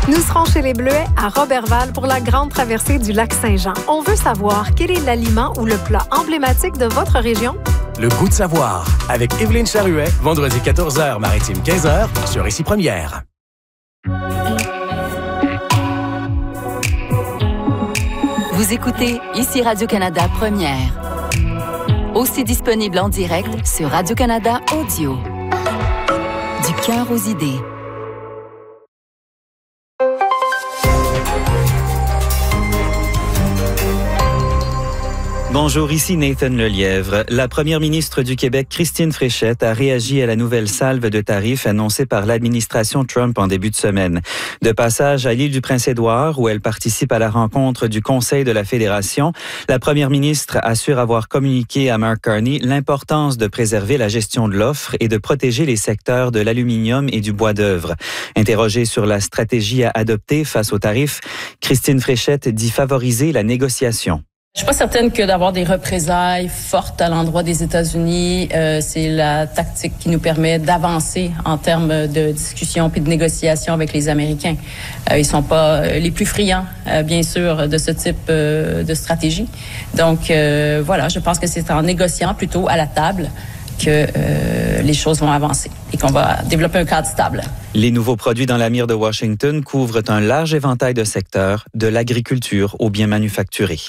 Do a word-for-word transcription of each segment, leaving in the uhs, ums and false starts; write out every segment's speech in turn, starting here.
Nous serons chez les Bleuets à Roberval pour la grande traversée du lac Saint-Jean. On veut savoir quel est l'aliment ou le plat emblématique de votre région? Le goût de savoir, avec Évelyne Charuet, vendredi quatorze heures, maritime quinze heures, sur Ici Première. Vous écoutez Ici Radio-Canada Première. Aussi disponible en direct sur Radio-Canada Audio. Du cœur aux idées. Bonjour, ici Nathan Lelièvre. La première ministre du Québec, Christine Fréchette, a réagi à la nouvelle salve de tarifs annoncée par l'administration Trump en début de semaine. De passage à l'île du Prince-Édouard, où elle participe à la rencontre du Conseil de la Fédération, la première ministre assure avoir communiqué à Mark Carney l'importance de préserver la gestion de l'offre et de protéger les secteurs de l'aluminium et du bois d'œuvre. Interrogée sur la stratégie à adopter face aux tarifs, Christine Fréchette dit favoriser la négociation. Je suis pas certaine que d'avoir des représailles fortes à l'endroit des États-Unis, euh, c'est la tactique qui nous permet d'avancer en termes de discussion puis de négociation avec les Américains. Euh, ils sont pas les plus friands, euh, bien sûr, de ce type euh, de stratégie. Donc euh, voilà, je pense que c'est en négociant plutôt à la table que euh, les choses vont avancer et qu'on va développer un cadre stable. Les nouveaux produits dans la mire de Washington couvrent un large éventail de secteurs, de l'agriculture aux biens manufacturés.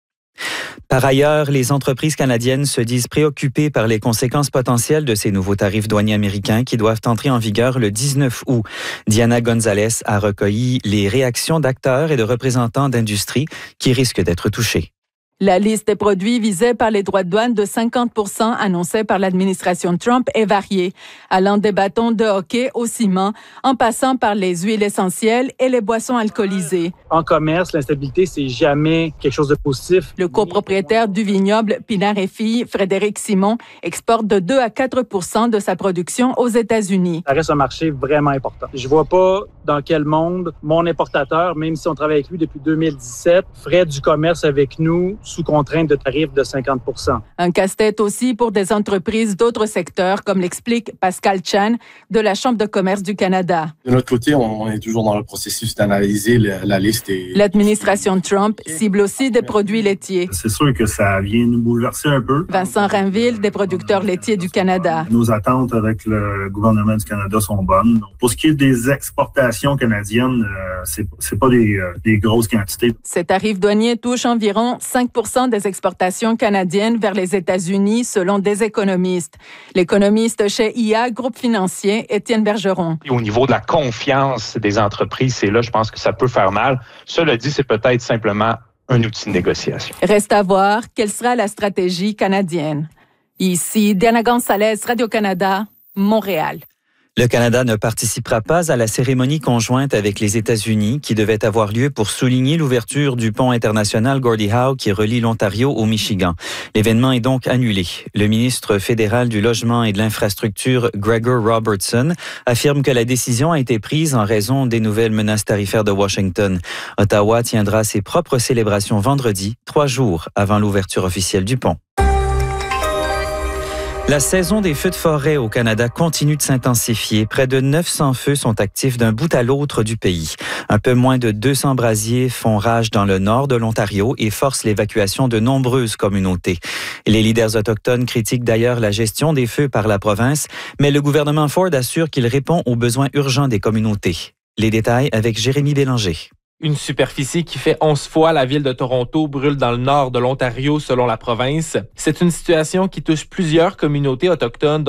Par ailleurs, les entreprises canadiennes se disent préoccupées par les conséquences potentielles de ces nouveaux tarifs douaniers américains qui doivent entrer en vigueur le dix-neuf août. Diana Gonzalez a recueilli les réactions d'acteurs et de représentants d'industries qui risquent d'être touchés. La liste des produits visés par les droits de douane de cinquante pour cent annoncés par l'administration Trump est variée, allant des bâtons de hockey au ciment, en passant par les huiles essentielles et les boissons alcoolisées. En commerce, l'instabilité, c'est jamais quelque chose de positif. Le copropriétaire du vignoble Pinard et Filles, Frédéric Simon, exporte de deux à quatre pour cent de sa production aux États-Unis. Ça reste un marché vraiment important. Je vois pas dans quel monde mon importateur, même si on travaille avec lui depuis deux mille dix-sept, ferait du commerce avec nous sous contrainte de tarifs de cinquante pour cent. Un casse-tête aussi pour des entreprises d'autres secteurs, comme l'explique Pascal Chan de la Chambre de commerce du Canada. De notre côté, on est toujours dans le processus d'analyser la liste. Et... L'administration Trump cible aussi des produits laitiers. C'est sûr que ça vient nous bouleverser un peu. Vincent Rainville, des producteurs laitiers du Canada. Nos attentes avec le gouvernement du Canada sont bonnes. Donc, pour ce qui est des exportations canadiennes, euh, c'est, c'est pas des, euh, des grosses quantités. Ces tarifs douaniers touchent environ cinq pour cent des exportations canadiennes vers les États-Unis, selon des économistes. L'économiste chez I A, groupe financier, Étienne Bergeron. Et au niveau de la confiance des entreprises, c'est là, je pense que ça peut faire mal. Cela dit, c'est peut-être simplement un outil de négociation. Reste à voir quelle sera la stratégie canadienne. Ici, Diana Gonzalez, Radio-Canada, Montréal. Le Canada ne participera pas à la cérémonie conjointe avec les États-Unis qui devait avoir lieu pour souligner l'ouverture du pont international Gordie Howe qui relie l'Ontario au Michigan. L'événement est donc annulé. Le ministre fédéral du Logement et de l'Infrastructure, Gregor Robertson, affirme que la décision a été prise en raison des nouvelles menaces tarifaires de Washington. Ottawa tiendra ses propres célébrations vendredi, trois jours avant l'ouverture officielle du pont. La saison des feux de forêt au Canada continue de s'intensifier. Près de neuf cents feux sont actifs d'un bout à l'autre du pays. Un peu moins de deux cents brasiers font rage dans le nord de l'Ontario et forcent l'évacuation de nombreuses communautés. Les leaders autochtones critiquent d'ailleurs la gestion des feux par la province, mais le gouvernement Ford assure qu'il répond aux besoins urgents des communautés. Les détails avec Jérémy Bélanger. Une superficie qui fait onze fois la ville de Toronto brûle dans le nord de l'Ontario selon la province. C'est une situation qui touche plusieurs communautés autochtones